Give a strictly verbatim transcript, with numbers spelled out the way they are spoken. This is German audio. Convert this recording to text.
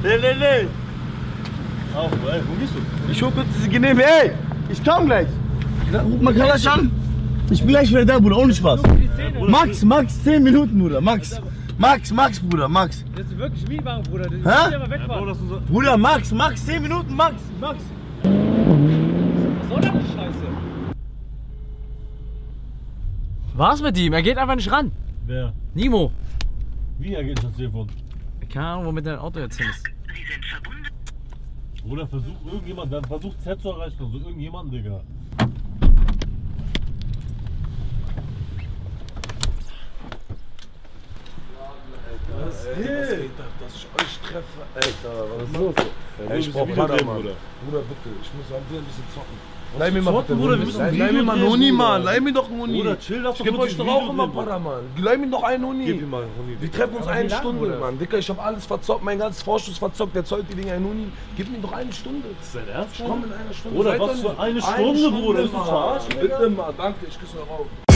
Nee, nee, nee. Auf, ey, wo gehst du? Ich hol kurz diese Genehme, ey! Ich komm gleich! Ruf mal Kalasch an! Ich bin gleich wieder da, Bruder, ohne Spaß. Max, Max, zehn Minuten, Bruder, Max. Max, Max, Bruder, Max. Das ist wirklich Mietwagen, Bruder. Das Hä? ist ja mal wegfahren. Bruder, Max, Max, zehn Minuten, Max, Max. Was soll denn die Scheiße? Was mit ihm? Er geht einfach nicht ran. Wer? Nimo. Wie er geht das Telefon? Keine Ahnung, womit dein Auto jetzt hin ist. Oder versucht irgendjemand, dann versucht Z zu erreichen, also irgendjemanden, Digga. Was geht ab, dass ich euch treffe? Alter, was ist los? Ey, ich brauch Bruder. Bruder, bitte, ich muss an dir ein bisschen zocken. Leih mir mal bitte Bruder, einen wir müssen Uni. ein Leih Video mir mal einen drehen, Uni, Bruder. Mann. Leih mir doch einen Uni. Bruder, chill doch Ich geb kurz euch ein doch auch Video immer drehen, Para, Mann. Leih mir doch einen Uni. Gib ihm mal einen Uni. Wir treffen uns Aber eine wie lang, Stunde, Bruder? Mann. Dicker, ich hab alles verzockt, mein ganzes Vorschuss verzockt. Der zollt die Dinge einen Uni. Gib mir doch eine Stunde. Ist dein Ernst? Ich komm in einer Stunde. Bruder, Seid was doch für nicht- eine Stunde, Bruder? Ist das Mann. verarschen, Digga? Bitte mal, danke, ich küsse eure Augen.